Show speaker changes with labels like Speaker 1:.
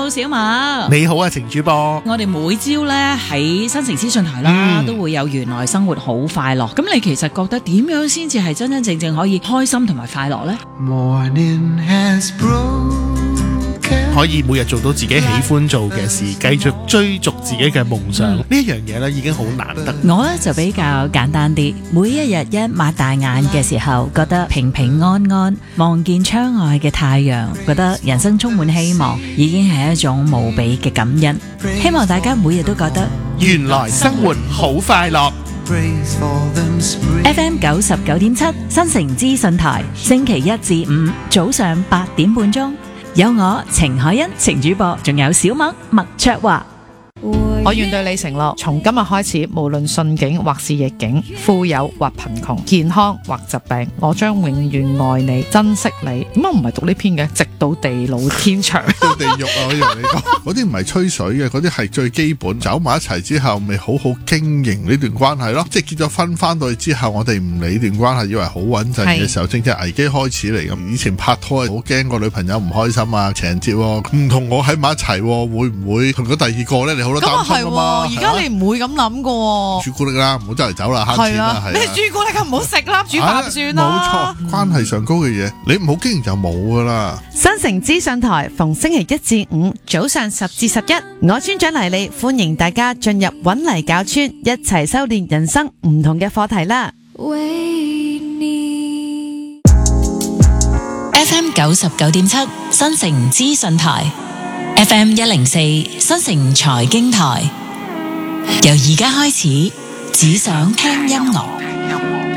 Speaker 1: Hello， 小麥。
Speaker 2: 你好啊，程主播。
Speaker 1: 我哋每朝咧喺新城資訊台啦，都會有原來生活好快樂。咁你其實覺得點樣先至係真真正正可以開心同埋快樂呢？
Speaker 3: Morning has broken.
Speaker 2: 可以每日做到自己喜歡做嘅事，繼續追逐自己嘅夢想，呢一樣嘢咧已經好難得。
Speaker 1: 我咧就比較簡單啲，每一日一擘大眼嘅時候，覺得平平安安，望見窗外嘅太陽，覺得人生充滿希望，已經係一種無比嘅感恩。希望大家每日都覺得
Speaker 2: 原來生活好快樂。
Speaker 1: FM 99.7新城資訊台，星期一至五早上8點半鐘，有我程海欣程主播，仲有小麥麥卓華。
Speaker 4: 我願對你承諾，從今日開始，無論順境或是逆境，富有或貧窮，健康或疾病，我將永遠愛你，珍惜你。點解唔係讀呢篇嘅？直到地老天長，
Speaker 5: 到地獄啊！我以為你講嗰啲唔係吹水嘅，嗰啲係最基本。走埋一齊之後，咪好好經營呢段關係咯。即係結咗婚翻到去之後，我哋唔理段關係，以為好穩陣嘅時候，正正危機開始嚟咁。以前拍拖好驚個女朋友唔開心啊，情人節唔同我喺埋一齊，會唔會同咗第二個咧？你好多擔心啊嘛。
Speaker 4: 而家你唔會咁諗噶。
Speaker 5: 朱古力啦，唔好周圍走啦，慳錢啦，係。
Speaker 4: 咩朱古力咁唔好食啦，煮飯算啦。
Speaker 5: 冇錯，關係上高嘅嘢，你唔好經營就冇噶啦。
Speaker 4: 新城資訊台逢星期一至五早上10至11，我村長黎莉歡迎大家進入搵泥搞村，一齊修煉人生唔同嘅課題啦。
Speaker 1: FM 99.7新城資訊台 ，FM 104新城財經台，由而家開始，只想聽音樂。